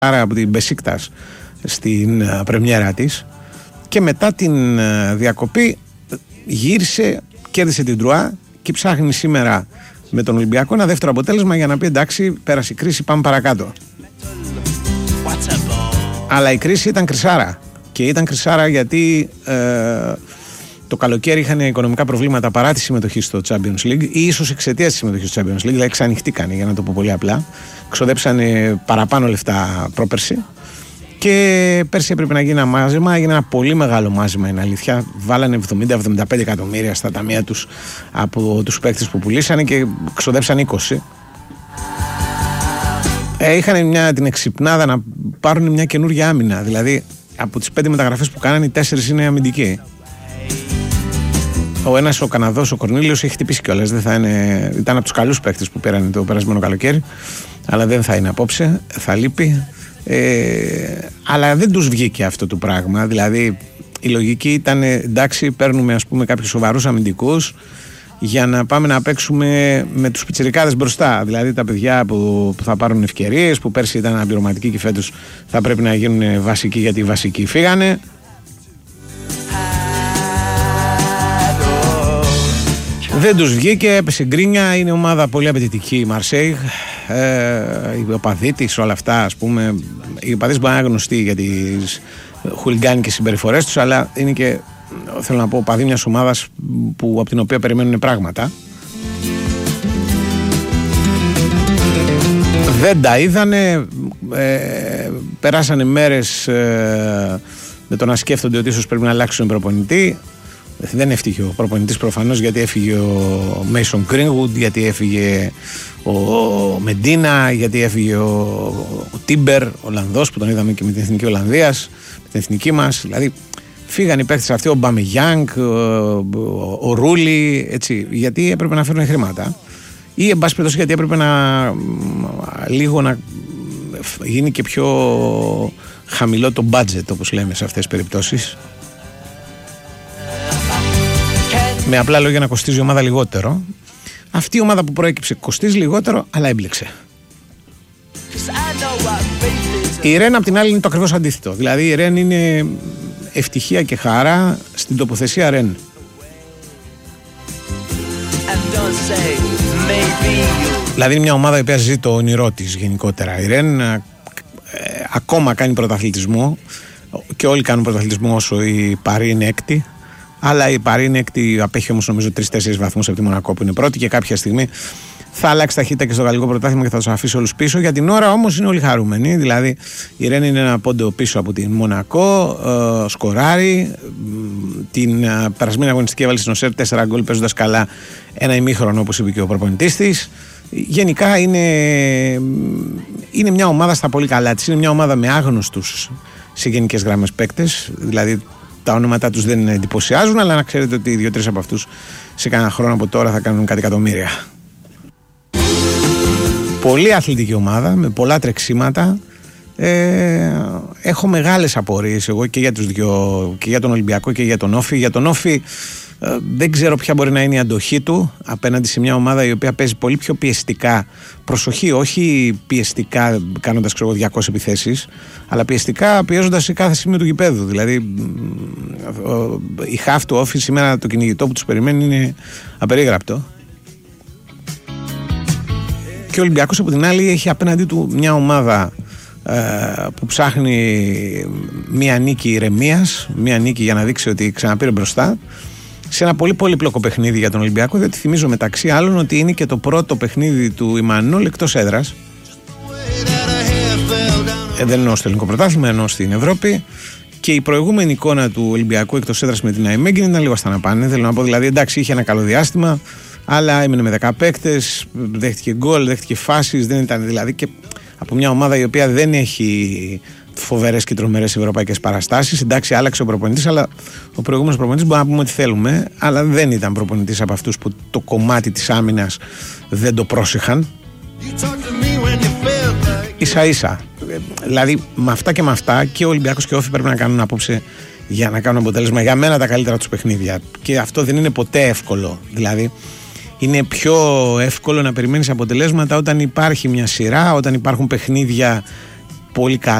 άρα από την Μπεσίκτας στην πρεμιέρα της, και μετά την διακοπή γύρισε, κέρδισε την Τρουά και ψάχνει σήμερα με τον Ολυμπιακό ένα δεύτερο αποτέλεσμα για να πει εντάξει, πέρασε η κρίση, πάμε παρακάτω. Αλλά η κρίση ήταν κρυσάρα, και ήταν κρυσάρα γιατί το καλοκαίρι είχαν οικονομικά προβλήματα παρά τη συμμετοχή στο Champions League, ή ίσως εξαιτίας της συμμετοχής στο Champions League, δηλαδή ξανοιχτήκανε, για να το πω πολύ απλά. Ξοδέψανε παραπάνω λεφτά πρόπερση, και πέρσι έπρεπε να γίνει ένα μάζεμα. Έγινε ένα πολύ μεγάλο μάζεμα, είναι αλήθεια. Βάλανε 70-75 εκατομμύρια στα ταμεία τους από τους παίκτες που πουλήσανε και ξοδέψαν 20. Είχαν την εξυπνάδα να πάρουν μια καινούργια άμυνα. Δηλαδή από τις 5 μεταγραφές που κάνανε, οι 4 είναι αμυντικοί. Ο ένας, ο Καναδός, ο Κορνίλιος, έχει χτυπήσει κιόλας. Ήταν από τους καλούς παίκτες που πήραν το περασμένο καλοκαίρι, αλλά δεν θα είναι απόψε, θα λείπει. Αλλά δεν τους βγήκε αυτό το πράγμα. Δηλαδή η λογική ήταν εντάξει, παίρνουμε ας πούμε κάποιους σοβαρούς αμυντικούς για να πάμε να παίξουμε με τους πιτσιρικάδες μπροστά. Δηλαδή τα παιδιά που θα πάρουν ευκαιρίες, που πέρσι ήταν αμπειρωματικοί και φέτος θα πρέπει να γίνουν βασικοί, γιατί οι βασικοί φύγανε. Δεν τους βγήκε, έπεσε γκρίνια. Είναι ομάδα πολύ απαιτητική η Μαρσέιγ, οι οπαδοί της, όλα αυτά ας πούμε. Οι οπαδοί μπορεί να είναι γνωστοί για τις χουλιγκάνικες συμπεριφορές τους, αλλά είναι και, θέλω να πω, οπαδοί μιας ομάδας από την οποία περιμένουν πράγματα. Δεν τα είδανε, περάσανε μέρες με το να σκέφτονται ότι ίσως πρέπει να αλλάξουν προπονητή. Δεν έφυγε ο προπονητής προφανώς, γιατί έφυγε ο Μέισον Γκρίνγουντ, γιατί έφυγε ο Μεντίνα, γιατί έφυγε ο Τίμπερ, ο Ολλανδός, που τον είδαμε και με την εθνική Ολλανδίας, με την εθνική μας. Δηλαδή φύγαν οι παίκτες αυτοί, ο Μπαμεγιάνγκ, ο Ρούλι, έτσι, γιατί έπρεπε να φέρουν χρήματα, ή εν πάση περιπτώσει γιατί έπρεπε λίγο να γίνει και πιο χαμηλό το budget, όπως λέμε σε αυτές τις περιπτώσεις. Με απλά λόγια να κοστίζει η ομάδα λιγότερο. Αυτή η ομάδα που προέκυψε κοστίζει λιγότερο, αλλά έμπλεξε. Η Ρεν απ' την άλλη είναι το ακριβώς αντίθετο. Δηλαδή η Ρεν είναι ευτυχία και χαρά στην τοποθεσία Ρεν. Δηλαδή είναι μια ομάδα η οποία ζει το όνειρό της γενικότερα. Η Ρεν ακόμα κάνει πρωταθλητισμό, και όλοι κάνουν πρωταθλητισμό όσο η Παρί είναι έκτη. Αλλά η Παρί είναι έκτη, απέχει όμως νομίζω 3-4 βαθμούς από τη Μονακό που είναι πρώτη, και κάποια στιγμή θα αλλάξει ταχύτητα και στο γαλλικό πρωτάθλημα και θα τους αφήσει όλους πίσω. Για την ώρα όμως είναι όλοι χαρούμενοι. Δηλαδή η Ρεν είναι ένα πόντο πίσω από την Μονακό, σκοράρει. Την περασμένη αγωνιστική έβαλε στην Οσέρ 4 γκολ παίζοντας καλά ένα ημίχρονο, όπως είπε και ο προπονητής της. Γενικά είναι μια ομάδα στα πολύ καλά της. Είναι μια ομάδα με άγνωστους σε γενικές γραμμές παίκτες. Δηλαδή τα ονόματά τους δεν εντυπωσιάζουν, αλλά να ξέρετε ότι 2-3 από αυτούς σε κανένα χρόνο από τώρα θα κάνουν κάτι εκατομμύρια. Πολύ αθλητική ομάδα, με πολλά τρεξίματα. Έχω μεγάλες απορίες εγώ και για τους δυο, και για τον Ολυμπιακό και για τον Όφη. Για τον Όφη δεν ξέρω ποια μπορεί να είναι η αντοχή του απέναντι σε μια ομάδα η οποία παίζει πολύ πιο πιεστικά. Προσοχή, όχι πιεστικά κάνοντας 200 επιθέσεις, αλλά πιεστικά πιέζοντας σε κάθε σημείο του γηπέδου. Δηλαδή η χαφ του Όφη σήμερα, το κυνηγητό που τους περιμένει είναι απερίγραπτο. Και ο Ολυμπιακός από την άλλη έχει απέναντί του μια ομάδα που ψάχνει μια νίκη ηρεμίας, μια νίκη για να δείξει ότι ξαναπήρε μπροστά, σε ένα πολύ πολύπλοκο παιχνίδι για τον Ολυμπιακό, διότι θυμίζω μεταξύ άλλων ότι είναι και το πρώτο παιχνίδι του Ιμανόλ εκτός έδρας. Δεν εννοώ στο ελληνικό πρωτάθλημα, εννοώ στην Ευρώπη. Και η προηγούμενη εικόνα του Ολυμπιακού εκτός έδρας με την ΑΕΜΕΓΚΙΝ ήταν λίγο στα να πάνε. Θέλω να πω, δηλαδή, εντάξει, είχε ένα καλό διάστημα, αλλά έμεινε με 10 παίκτες, δέχτηκε γκολ, δέχτηκε φάσεις, δεν ήταν δηλαδή, και από μια ομάδα η οποία δεν έχει φοβερές και τρομερές ευρωπαϊκές παραστάσεις. Εντάξει, άλλαξε ο προπονητής, αλλά ο προηγούμενος προπονητής μπορούμε να πούμε ό,τι θέλουμε, αλλά δεν ήταν προπονητής από αυτούς που το κομμάτι της άμυνας δεν το πρόσεχαν. Ίσα-ίσα. Δηλαδή, με αυτά και με αυτά, και ο Ολυμπιακός και ο Όφη πρέπει να κάνουν απόψε για να κάνουν αποτέλεσμα. Για μένα τα καλύτερα τους παιχνίδια. Και αυτό δεν είναι ποτέ εύκολο. Δηλαδή, είναι πιο εύκολο να περιμένεις αποτελέσματα όταν υπάρχει μια σειρά, όταν υπάρχουν παιχνίδια πολύ καλά.